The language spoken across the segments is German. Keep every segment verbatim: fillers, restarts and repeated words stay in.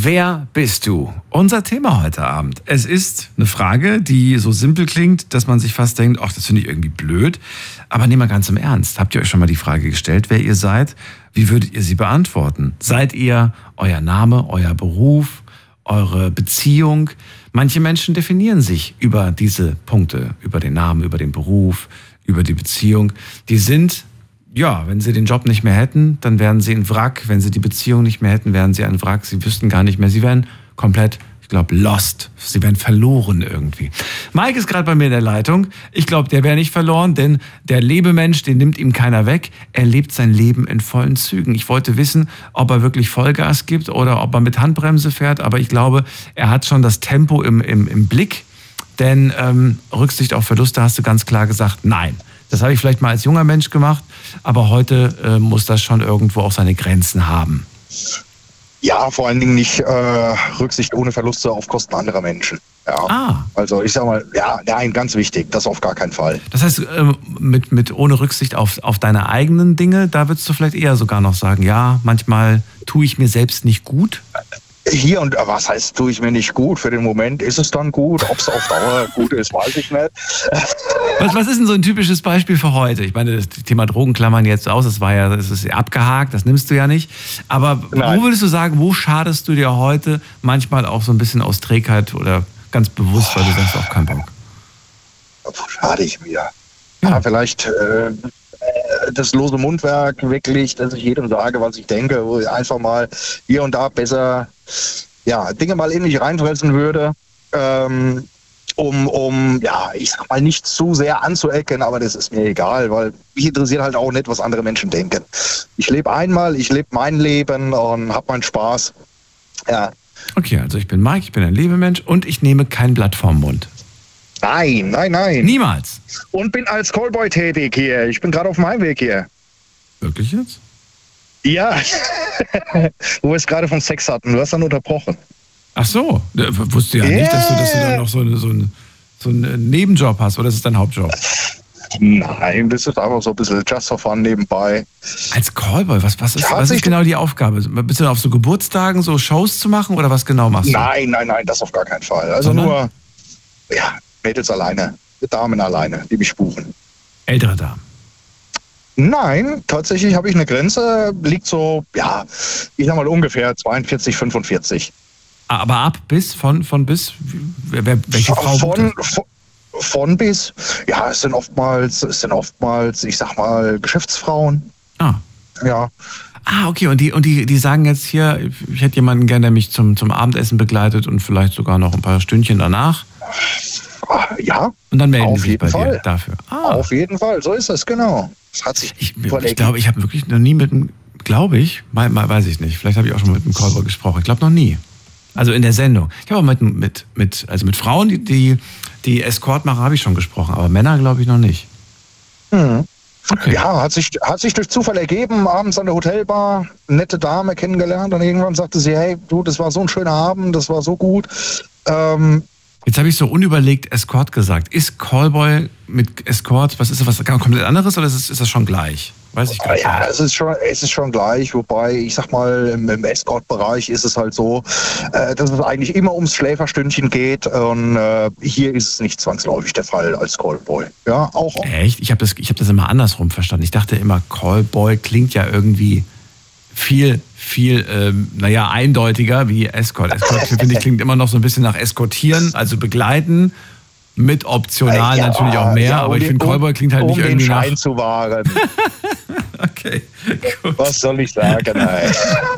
Wer bist du? Unser Thema heute Abend. Es ist eine Frage, die so simpel klingt, dass man sich fast denkt, ach, das finde ich irgendwie blöd. Aber nehmen wir ganz im Ernst. Habt ihr euch schon mal die Frage gestellt, wer ihr seid? Wie würdet ihr sie beantworten? Seid ihr euer Name, euer Beruf, eure Beziehung? Manche Menschen definieren sich über diese Punkte, über den Namen, über den Beruf, über die Beziehung. Die sind, ja, wenn sie den Job nicht mehr hätten, dann wären sie ein Wrack. Wenn sie die Beziehung nicht mehr hätten, wären sie ein Wrack. Sie wüssten gar nicht mehr. Sie wären komplett, ich glaube, lost. Sie wären verloren irgendwie. Mike ist gerade bei mir in der Leitung. Ich glaube, der wäre nicht verloren, denn der Lebemensch, den nimmt ihm keiner weg. Er lebt sein Leben in vollen Zügen. Ich wollte wissen, ob er wirklich Vollgas gibt oder ob er mit Handbremse fährt. Aber ich glaube, er hat schon das Tempo im, im, im Blick. Denn ähm, Rücksicht auf Verluste hast du ganz klar gesagt, nein. Das habe ich vielleicht mal als junger Mensch gemacht, aber heute äh, muss das schon irgendwo auch seine Grenzen haben. Ja, vor allen Dingen nicht äh, Rücksicht ohne Verluste auf Kosten anderer Menschen. Ja. Ah. Also ich sag mal, ja, nein, ganz wichtig, das auf gar keinen Fall. Das heißt, äh, mit, mit ohne Rücksicht auf, auf deine eigenen Dinge, da würdest du vielleicht eher sogar noch sagen, ja, manchmal tue ich mir selbst nicht gut. Hier und was heißt, tue ich mir nicht gut? Für den Moment ist es dann gut. Ob es auf Dauer gut ist, weiß ich nicht. Was, was ist denn so ein typisches Beispiel für heute? Ich meine, das Thema Drogen klammern jetzt aus. Das war ja, das ist abgehakt, das nimmst du ja nicht. Aber Nein. Wo würdest du sagen, wo schadest du dir heute manchmal auch so ein bisschen aus Trägheit oder ganz bewusst, weil du sagst, auch keinen Bock? Wo schade ich mir? Ja, ja vielleicht äh, das lose Mundwerk wirklich, dass ich jedem sage, was ich denke, wo ich einfach mal hier und da besser ja, Dinge mal in mich reinfressen würde, ähm, um, um, ja, ich sag mal, nicht zu sehr anzuecken, aber das ist mir egal, weil mich interessiert halt auch nicht, was andere Menschen denken. Ich lebe einmal, ich lebe mein Leben und habe meinen Spaß. Ja. Okay, also ich bin Mike, ich bin ein Lebemensch und ich nehme kein Blatt vorm Mund. Nein, nein, nein. Niemals. Und bin als Callboy tätig hier. Ich bin gerade auf meinem Weg hier. Wirklich jetzt? Ja. Wo wir es gerade vom Sex hatten. Du hast dann unterbrochen. Ach so. Wusste ja yeah. nicht, dass du, dass du da noch so, eine, so, einen, so einen Nebenjob hast. Oder ist es dein Hauptjob? Nein, das ist einfach so ein bisschen just for fun nebenbei. Als Callboy, was, was, ist, was ist genau die Aufgabe? Bist du auf so Geburtstagen so Shows zu machen oder was genau machst du? Nein, nein, nein, das auf gar keinen Fall. Also Sondern? nur, ja, Mädels alleine, Damen alleine, die mich buchen. Ältere Damen? Nein, tatsächlich habe ich eine Grenze, liegt so, ja, ich sag mal ungefähr zweiundvierzig, fünfundvierzig. Aber ab bis, von, von bis, wer, welche Frau? Von, von, von bis, ja, es sind oftmals, es sind oftmals, ich sag mal, Geschäftsfrauen. Ah. Ja. Ah, okay, und die, und die, die sagen jetzt hier, ich hätte jemanden gerne, der mich zum, zum Abendessen begleitet und vielleicht sogar noch ein paar Stündchen danach. Ja. Und dann melden auf sie sich bei Fall. dir dafür. Ah. Auf jeden Fall, so ist es, genau. Das hat sich ich ich glaube, ich habe wirklich noch nie mit einem, glaube ich, mal, mal weiß ich nicht, vielleicht habe ich auch schon mit einem Callboy gesprochen. Ich glaube noch nie. Also in der Sendung. Ich habe auch mit, mit, mit, also mit Frauen, die, die, die Escort machen, habe ich schon gesprochen, aber Männer glaube ich noch nicht. Mhm. Okay. Ja, hat sich, hat sich durch Zufall ergeben, abends an der Hotelbar, nette Dame kennengelernt und irgendwann sagte sie, hey, du, das war so ein schöner Abend, das war so gut. Ähm, Jetzt habe ich so unüberlegt Escort gesagt. Ist Callboy mit Escort, was ist das, was komplett anderes oder ist, es, ist das schon gleich? Weiß ich gar nicht. Ja, es ist schon, es ist schon gleich, wobei, ich sag mal, im, im Escort-Bereich ist es halt so, äh, dass es eigentlich immer ums Schläferstündchen geht und äh, hier ist es nicht zwangsläufig der Fall als Callboy. Ja, auch. Echt? Ich habe das, ich hab das immer andersrum verstanden. Ich dachte immer, Callboy klingt ja irgendwie viel, viel, ähm, naja, eindeutiger wie Escort. Escort, finde ich, klingt immer noch so ein bisschen nach Eskortieren, also begleiten. Mit optional ja, natürlich auch mehr, ja, aber ich finde, Callboy klingt halt um nicht irgendwie nach... Um den Schein zu wahren. Okay, gut. Was soll ich sagen? Nein.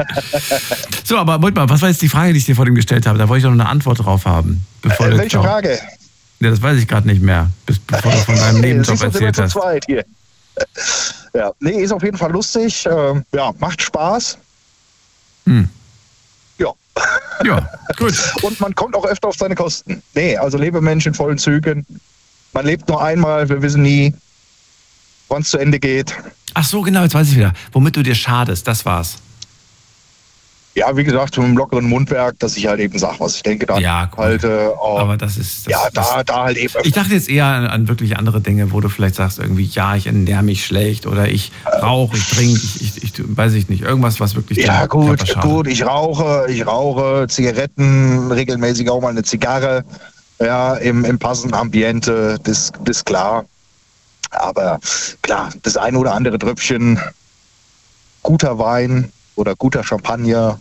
So, aber wollt mal, was war jetzt die Frage, die ich dir vorhin gestellt habe? Da wollte ich doch noch eine Antwort drauf haben. Bevor äh, welche Frage? Ja, das weiß ich gerade nicht mehr, bis, bevor du von deinem Nebenjob erzählt hast. Zu zweit hier. Ja, nee, ist auf jeden Fall lustig. Ähm, ja, macht Spaß. Hm. Ja. Ja, gut. Und man kommt auch öfter auf seine Kosten. Nee, also Lebemensch in vollen Zügen. Man lebt nur einmal, wir wissen nie, wann es zu Ende geht. Ach so, genau, jetzt weiß ich wieder. Womit du dir schadest, das war's. Ja, wie gesagt, mit einem lockeren Mundwerk, dass ich halt eben sage, was ich denke, dann ja, cool. halte. Äh, Aber das ist... Das, ja, das, da, da halt eben... Ich dachte jetzt eher an, an wirklich andere Dinge, wo du vielleicht sagst, irgendwie, ja, ich ernähre mich schlecht oder ich rauche, ich trinke, ich, ich, ich, weiß ich nicht, irgendwas, was wirklich... Ja, gut, gut, ich rauche, ich rauche Zigaretten, regelmäßig auch mal eine Zigarre, ja, im, im passenden Ambiente, das, das ist klar. Aber klar, das ein oder andere Tröpfchen guter Wein oder guter Champagner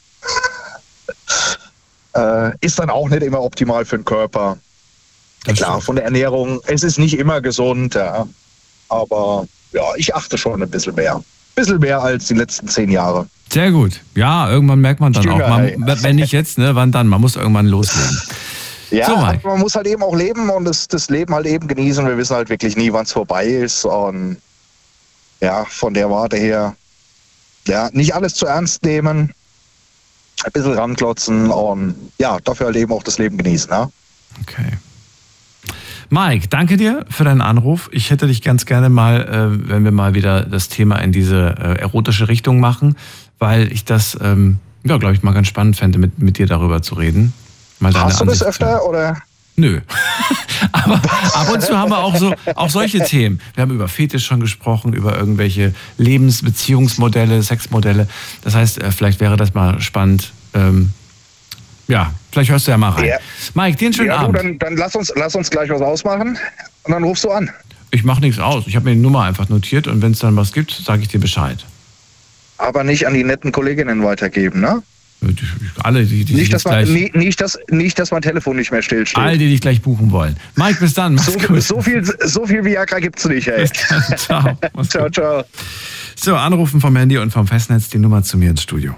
äh, ist dann auch nicht immer optimal für den Körper. Das Klar, von der Ernährung, es ist nicht immer gesund, ja, aber ja, ich achte schon ein bisschen mehr. Ein bisschen mehr als die letzten zehn Jahre. Sehr gut. Ja, irgendwann merkt man dann Jünger, auch, man, wenn nicht jetzt, ne, wann dann? Man muss irgendwann loslegen. Ja, so, man muss halt eben auch leben und das, das Leben halt eben genießen. Wir wissen halt wirklich nie, wann es vorbei ist. Und ja, von der Warte her, ja, nicht alles zu ernst nehmen, ein bisschen ranklotzen und ja, dafür halt eben auch das Leben genießen. Ja? Okay. Mike, danke dir für deinen Anruf. Ich hätte dich ganz gerne mal, äh, wenn wir mal wieder das Thema in diese äh, erotische Richtung machen, weil ich das, ähm, ja, glaube ich, mal ganz spannend fände, mit, mit dir darüber zu reden. Mal deine Hast du das Ansicht öfter, zu. oder? Nö. Aber ab und zu haben wir auch so auch solche Themen. Wir haben über Fetisch schon gesprochen, über irgendwelche Lebensbeziehungsmodelle, Sexmodelle. Das heißt, vielleicht wäre das mal spannend. Ähm, ja, vielleicht hörst du ja mal rein. Ja. Mike, dir einen schönen ja, Abend. Du, dann, dann lass uns, lass uns gleich was ausmachen und dann rufst du an. Ich mache nichts aus. Ich habe mir die Nummer einfach notiert und wenn es dann was gibt, sage ich dir Bescheid. Aber nicht an die netten Kolleginnen weitergeben, ne? Alle, die, die nicht, dass man, gleich, nie, nicht, dass, nicht, dass mein Telefon nicht mehr stillsteht. Alle, die dich gleich buchen wollen. Mike, bis dann. Mach's so, gut. so, viel, so viel Viagra gibt's nicht, ey. Ciao. ciao, ciao. So, anrufen vom Handy und vom Festnetz die Nummer zu mir ins Studio.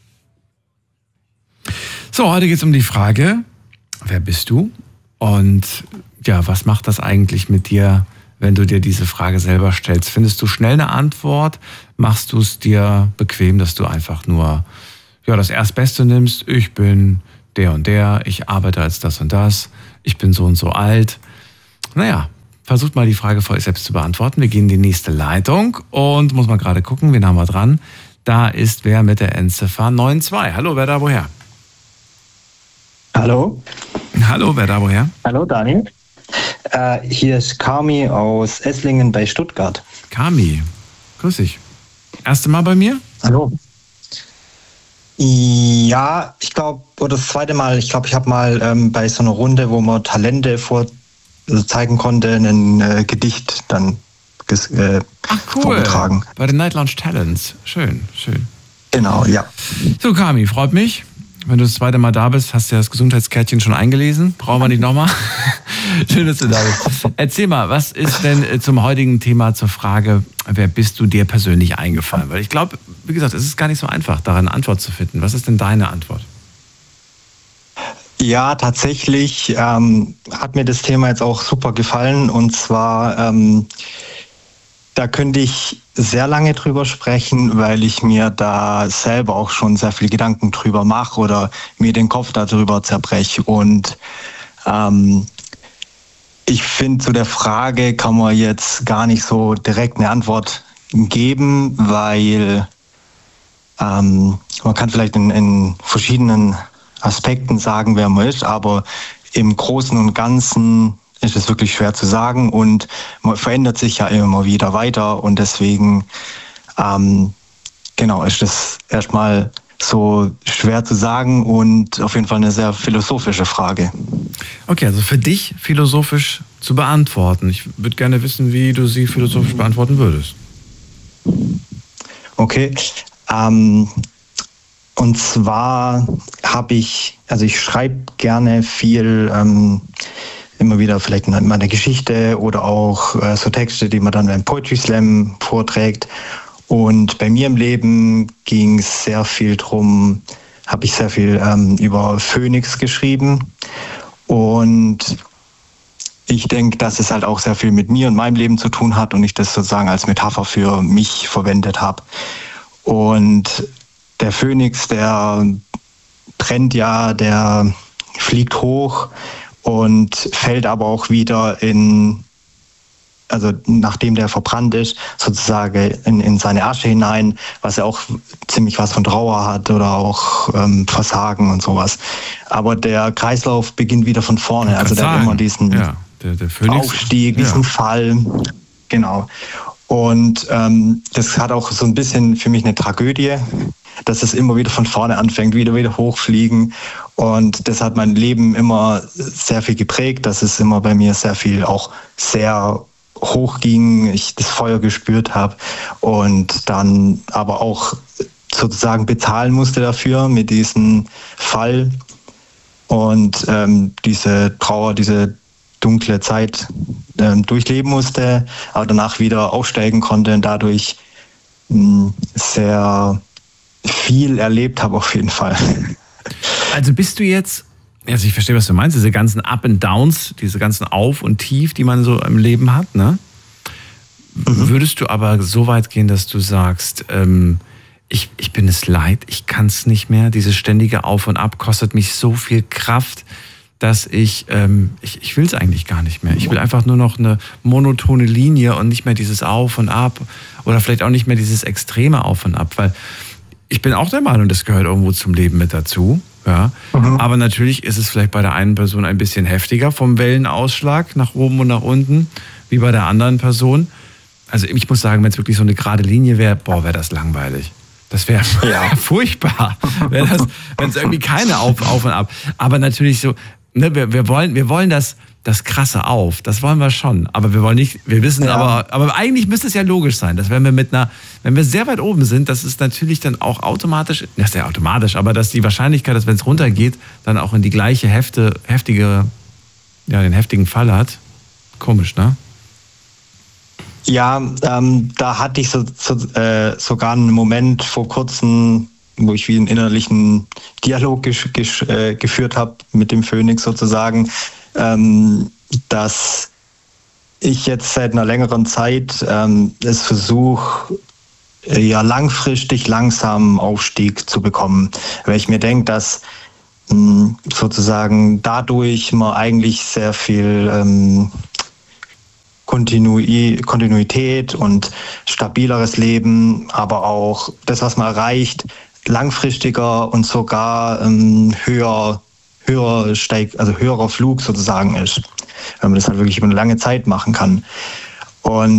So, heute geht's um die Frage, wer bist du? Und ja, was macht das eigentlich mit dir, wenn du dir diese Frage selber stellst? Findest du schnell eine Antwort? Machst du es dir bequem, dass du einfach nur ja, das Erstbeste nimmst? Ich bin der und der, ich arbeite als das und das, ich bin so und so alt. Naja, versucht mal die Frage vor euch selbst zu beantworten. Wir gehen in die nächste Leitung und muss mal gerade gucken, wen haben wir dran? Da ist wer mit der Endziffer neun zwei. Hallo, wer da woher? Hallo. Hallo, wer da woher? Hallo, Daniel. Äh, hier ist Kami aus Esslingen bei Stuttgart. Kami, grüß dich. Erste Mal bei mir? Hallo. Ja, ich glaube, oder das zweite Mal, ich glaube, ich habe mal ähm, bei so einer Runde, wo man Talente vor also zeigen konnte, ein äh, Gedicht dann ges, äh, Ach, cool. vorgetragen. Bei den Night Lounge Talents. Schön, schön. Genau, ja. So, Kami, freut mich. Wenn du das zweite Mal da bist, hast du ja das Gesundheitskärtchen schon eingelesen. Brauchen wir nicht nochmal. Schön, dass du da bist. Erzähl mal, was ist denn zum heutigen Thema zur Frage, wer bist du dir persönlich eingefallen? Weil ich glaube, wie gesagt, es ist gar nicht so einfach, daran eine Antwort zu finden. Was ist denn deine Antwort? Ja, tatsächlich ähm, hat mir das Thema jetzt auch super gefallen. Und zwar, ähm, da könnte ich sehr lange drüber sprechen, weil ich mir da selber auch schon sehr viel Gedanken drüber mache oder mir den Kopf darüber zerbreche. Und ähm, ich finde, zu der Frage kann man jetzt gar nicht so direkt eine Antwort geben, weil ähm, man kann vielleicht in, in verschiedenen Aspekten sagen, wer man ist, aber im Großen und Ganzen ist es wirklich schwer zu sagen und man verändert sich ja immer wieder weiter und deswegen ähm, genau ist es erstmal so schwer zu sagen und auf jeden Fall eine sehr philosophische Frage. Okay, also für dich philosophisch zu beantworten. Ich würde gerne wissen, wie du sie philosophisch beantworten würdest. Okay, ähm, und zwar habe ich, also ich schreibe gerne viel ähm, immer wieder vielleicht in meiner Geschichte oder auch äh, so Texte, die man dann beim Poetry Slam vorträgt. Und bei mir im Leben ging es sehr viel drum, habe ich sehr viel ähm, über Phönix geschrieben. Und ich denke, dass es halt auch sehr viel mit mir und meinem Leben zu tun hat und ich das sozusagen als Metapher für mich verwendet habe. Und der Phönix, der brennt ja, der fliegt hoch und fällt aber auch wieder in also nachdem der verbrannt ist, sozusagen in, in seine Asche hinein, was ja auch ziemlich was von Trauer hat oder auch ähm, Versagen und sowas. Aber der Kreislauf beginnt wieder von vorne. Also der hat immer diesen ja, der, der Phönix, Aufstieg, diesen ja. Fall. Genau. Und ähm, das hat auch so ein bisschen für mich eine Tragödie, dass es immer wieder von vorne anfängt, wieder wieder hochfliegen. Und das hat mein Leben immer sehr viel geprägt, dass es immer bei mir sehr viel auch sehr hoch ging, ich das Feuer gespürt habe und dann aber auch sozusagen bezahlen musste dafür mit diesem Fall und ähm, diese Trauer, diese dunkle Zeit ähm, durchleben musste, aber danach wieder aufsteigen konnte und dadurch mh, sehr viel erlebt habe auf jeden Fall. Also bist du jetzt, also ich verstehe, was du meinst, diese ganzen Up and Downs, diese ganzen Auf und Tief, die man so im Leben hat, ne? Mhm. Würdest du aber so weit gehen, dass du sagst, ähm, ich, ich bin es leid, ich kann es nicht mehr, dieses ständige Auf und Ab kostet mich so viel Kraft, dass ich, ähm, ich, ich will es eigentlich gar nicht mehr. Ich will einfach nur noch eine monotone Linie und nicht mehr dieses Auf und Ab oder vielleicht auch nicht mehr dieses extreme Auf und Ab, weil ich bin auch der Meinung, das gehört irgendwo zum Leben mit dazu. Ja. Mhm. Aber natürlich ist es vielleicht bei der einen Person ein bisschen heftiger vom Wellenausschlag nach oben und nach unten, wie bei der anderen Person. Also ich muss sagen, wenn es wirklich so eine gerade Linie wäre, boah, wäre das langweilig. Das wäre ja. furchtbar, wär das, wenn es irgendwie keine Auf, Auf und Ab. Aber natürlich so, ne, wir, wir wollen, wir wollen das, das krasse Auf, das wollen wir schon. Aber wir wollen nicht, wir wissen ja. aber, aber eigentlich müsste es ja logisch sein, dass wenn wir mit einer, wenn wir sehr weit oben sind, dass es natürlich dann auch automatisch, das ist ja automatisch, aber dass die Wahrscheinlichkeit, dass wenn es runtergeht, dann auch in die gleiche hefte, heftige, ja, den heftigen Fall hat. Komisch, ne? Ja, ähm, da hatte ich so, so, äh, sogar einen Moment vor kurzem, wo ich wie einen innerlichen Dialog gesch- gesch- äh, geführt habe mit dem Phönix sozusagen, ähm, dass ich jetzt seit einer längeren Zeit ähm, es versuche, äh, ja langfristig langsam Aufstieg zu bekommen, weil ich mir denke, dass mh, sozusagen dadurch man eigentlich sehr viel ähm, Kontinui- Kontinuität und stabileres Leben, aber auch das, was man erreicht, langfristiger und sogar ähm, höher, höher steigt, also höherer Flug sozusagen ist, wenn man das halt wirklich über eine lange Zeit machen kann. Und